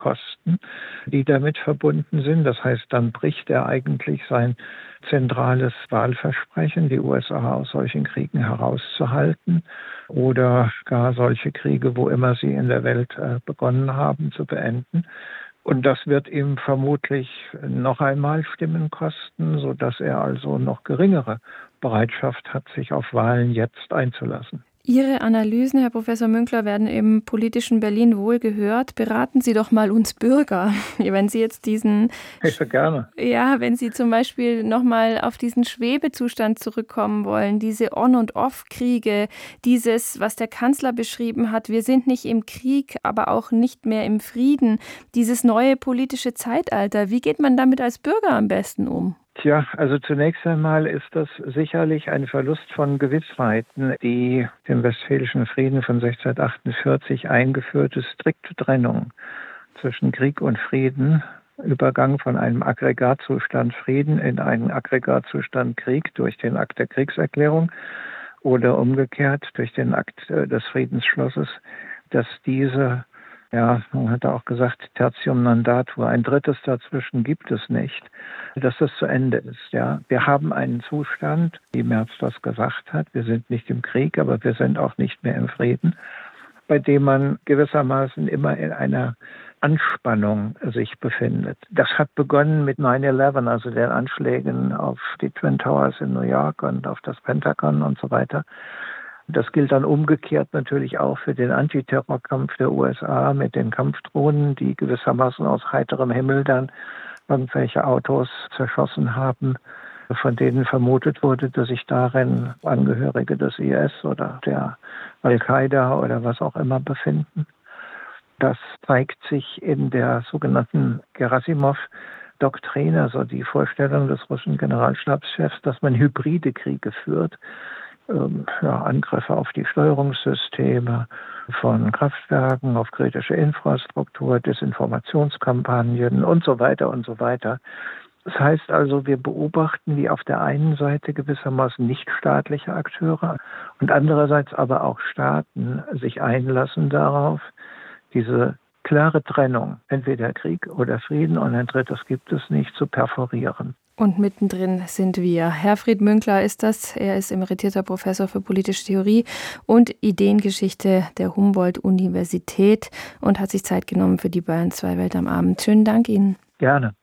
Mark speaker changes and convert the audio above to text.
Speaker 1: Kosten, die damit verbunden sind. Das heißt, dann bricht er eigentlich sein zentrales Wahlversprechen, die USA aus solchen Kriegen herauszuhalten oder gar solche Kriege, wo immer sie in der Welt begonnen haben, zu beenden. Und das wird ihm vermutlich noch einmal Stimmen kosten, sodass er also noch geringere Bereitschaft hat, sich auf Wahlen jetzt einzulassen.
Speaker 2: Ihre Analysen, Herr Professor Münkler, werden im politischen Berlin wohl gehört. Beraten Sie doch mal uns Bürger, wenn Sie jetzt
Speaker 1: Gerne.
Speaker 2: Ja, wenn Sie zum Beispiel nochmal auf diesen Schwebezustand zurückkommen wollen, diese On- und Off-Kriege, dieses, was der Kanzler beschrieben hat, wir sind nicht im Krieg, aber auch nicht mehr im Frieden, dieses neue politische Zeitalter. Wie geht man damit als Bürger am besten um?
Speaker 1: Tja, also zunächst einmal ist das sicherlich ein Verlust von Gewissheiten, die dem Westfälischen Frieden von 1648 eingeführte strikte Trennung zwischen Krieg und Frieden, Übergang von einem Aggregatzustand Frieden in einen Aggregatzustand Krieg durch den Akt der Kriegserklärung oder umgekehrt durch den Akt des Friedensschlusses, dass diese, ja, man hat auch gesagt, Tertium non datur, ein drittes dazwischen gibt es nicht, dass das zu Ende ist. Ja, wir haben einen Zustand, wie Merz das gesagt hat, wir sind nicht im Krieg, aber wir sind auch nicht mehr im Frieden, bei dem man gewissermaßen immer in einer Anspannung sich befindet. Das hat begonnen mit 9/11, also den Anschlägen auf die Twin Towers in New York und auf das Pentagon und so weiter. Das gilt dann umgekehrt natürlich auch für den Antiterrorkampf der USA mit den Kampfdrohnen, die gewissermaßen aus heiterem Himmel dann irgendwelche Autos zerschossen haben, von denen vermutet wurde, dass sich darin Angehörige des IS oder der Al-Qaida oder was auch immer befinden. Das zeigt sich in der sogenannten Gerasimov-Doktrin, also die Vorstellung des russischen Generalstabschefs, dass man hybride Kriege führt. Angriffe auf die Steuerungssysteme von Kraftwerken, auf kritische Infrastruktur, Desinformationskampagnen und so weiter und so weiter. Das heißt also, wir beobachten, wie auf der einen Seite gewissermaßen nichtstaatliche Akteure und andererseits aber auch Staaten sich einlassen darauf, diese klare Trennung, entweder Krieg oder Frieden und ein drittes gibt es nicht, zu perforieren.
Speaker 2: Und mittendrin sind wir. Herfried Münkler ist das. Er ist emeritierter Professor für politische Theorie und Ideengeschichte der Humboldt-Universität und hat sich Zeit genommen für die Bayern 2 Welt am Abend. Schönen Dank Ihnen.
Speaker 1: Gerne.